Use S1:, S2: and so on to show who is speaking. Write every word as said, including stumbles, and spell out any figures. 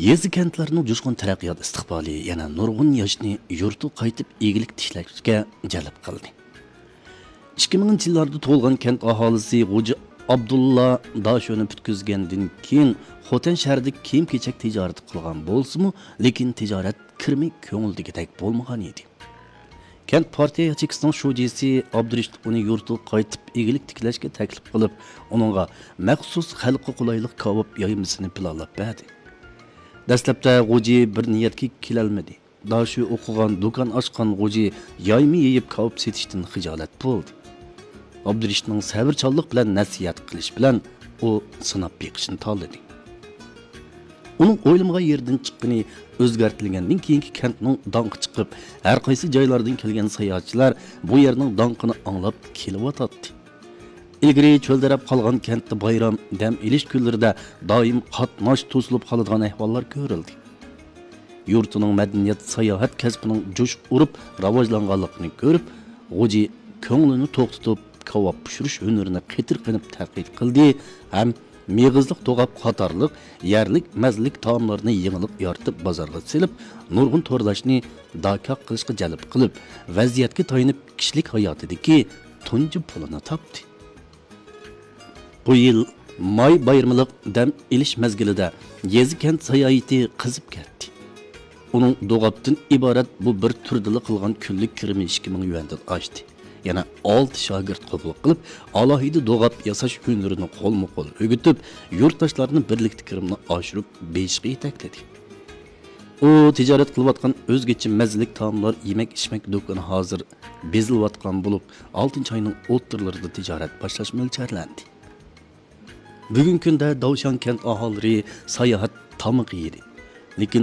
S1: Yezi kentlarning jo'shqin taraqqiyot istiqboli yana nurg'un yoshni yurti qaytib egilik tishlashga jalb qildi. ikki minginchi yillarda tug'ilgan kent aholisi G'o'ji Abdulla Dashoni bitkizgandan keyin Xotan shahrida kiyim-kechak tijorati qilgan bo'lsa-mu, lekin tijorat kirmay ko'ngildagidek bo'lmagan edi. Kent partiya Checheniston shujisi Abdurishit uni yurtiga qaytib egilik tiklashga taklif qilib, uningga maxsus xalqqa qulaylik kavop yoymasini planlab berdi. Dastlabda G'o'ji bir niyatga kelolmadi. Dashi o'qigan do'kon ochgan G'o'ji yoymi yeyib kavop setishdan xijolat bo'ldi. Abdurishitning sabrchanlik bilan nasihat qilish bilan u sinab beqishni tanladi. Uning o'ylamgan yerdan chiqqani o'zgartirilgandan keyingi kentning donqi chiqib, har qaysi joylardan kelgan sayohatchilar bu yerning donqini anglab kelyotdi. Ilgari cho'ldarab qolgan kentda bayram, dam ilish kunlarida doim qatnash to'silib qoladigan ahvollar ko'rildi. Yurtining madaniyat sayohat kasbining jo'sh urib rivojlanganligini ko'rib, G'o'ji ko'nglini to'xtatib kavob pishirish hunarini qitir qilib taqid qildi ham meg'izliq to'g'ab qatorliq yerlik mazlik taomlarni yig'ilib yoritib bozorga silib, nurg'un to'rlashni dakaq qilishga jalb qilib, vaziyatga tayinib kishilik hayotidagi tunji pulini topdi. Bu yil may bayramliq dam ilish mezgilida yezi kent sayohati qizib ketdi. Uning do'g'abdan iborat bu bir turdili qilgan kunlik kirimi ikki ming yuandan oshdi. Yana olti shogird qabul qilib, alohida do'g'ab yasash hunarini qo'lma-qo'l o'gitib, yurtdoshlarni birlikda kirimni oshirib, beshga yetakladi. U tijorat qilayotgan o'zgacha mazalik taomlar, yemak-ichmak do'koni hozir bezilayotgan bo'lib, oltinchi oyning o'ttirlarida tijorat boshlash mo'ljallanadi. Bugungi kunda Davshan kent aholisi sayohat tamig'i edi. Lekin